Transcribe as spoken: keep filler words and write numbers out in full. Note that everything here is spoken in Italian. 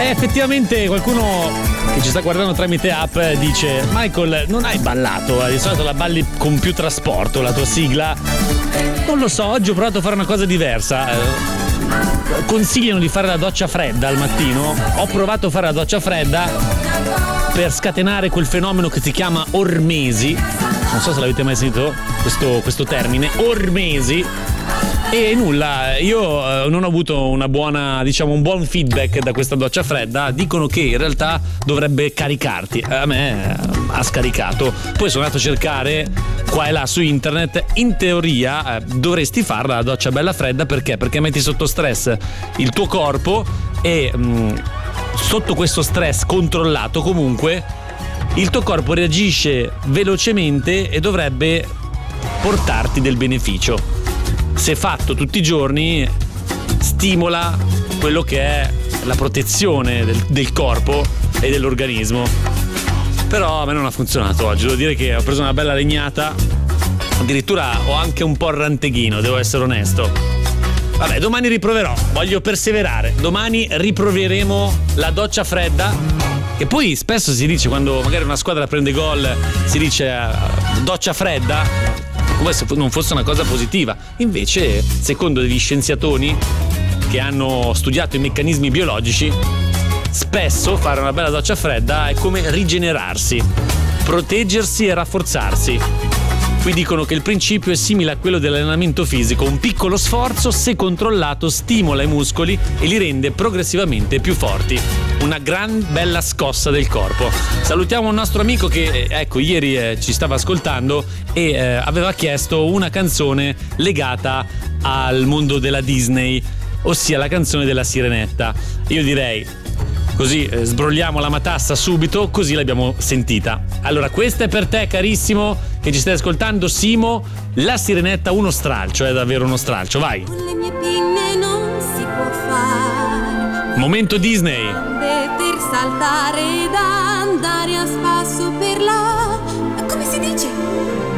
E effettivamente qualcuno che ci sta guardando tramite app dice: Michael, non hai ballato, di solito la balli con più trasporto, la tua sigla. Non lo so, oggi ho provato a fare una cosa diversa. Consigliano di fare la doccia fredda al mattino. Ho provato a fare la doccia fredda per scatenare quel fenomeno che si chiama ormesi. Non so se l'avete mai sentito questo, questo termine, ormesi. E nulla, io non ho avuto una buona, diciamo, un buon feedback da questa doccia fredda. Dicono che in realtà dovrebbe caricarti. A me ha scaricato. Poi sono andato a cercare qua e là su internet. In teoria eh, dovresti farla la doccia bella fredda. Perché? Perché metti sotto stress il tuo corpo e mh, sotto questo stress controllato comunque il tuo corpo reagisce velocemente e dovrebbe portarti del beneficio. Se fatto tutti i giorni stimola quello che è la protezione del, del corpo e dell'organismo. Però a me non ha funzionato oggi, devo dire che ho preso una bella legnata, addirittura ho anche un po' il ranteghino, devo essere onesto. Vabbè, domani riproverò, voglio perseverare, domani riproveremo la doccia fredda, che poi spesso si dice quando magari una squadra prende gol, si dice uh, doccia fredda, come se non fosse una cosa positiva. Invece, secondo degli scienziatoni che hanno studiato i meccanismi biologici, spesso fare una bella doccia fredda è come rigenerarsi, proteggersi e rafforzarsi. Qui dicono che il principio è simile a quello dell'allenamento fisico: un piccolo sforzo, se controllato, stimola i muscoli e li rende progressivamente più forti. Una gran bella scossa del corpo. Salutiamo un nostro amico che, ecco, ieri eh, ci stava ascoltando e eh, aveva chiesto una canzone legata al mondo della Disney, ossia la canzone della Sirenetta. Io direi, così eh, sbrogliamo la matassa subito, così l'abbiamo sentita. Allora, questa è per te, carissimo, che ci stai ascoltando, Simo. La Sirenetta, uno stralcio, è davvero uno stralcio, vai. Con le mie pinne non si può fare. Momento Disney. Per saltare ed andare a spasso per là. Come si dice?